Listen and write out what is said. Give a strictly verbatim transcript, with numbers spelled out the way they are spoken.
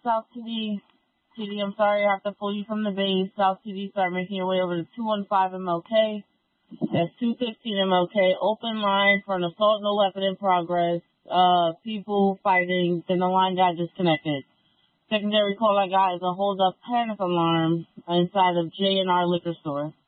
South T D. T D, I'm sorry, I have to pull you from the base. South T D, start making your way over to two one five M L K. That's two fifteen M L K. Open line for an assault, no weapon in progress. Uh, people fighting, then the line got disconnected. Secondary call I got is a hold up panic alarm inside of J and R liquor store.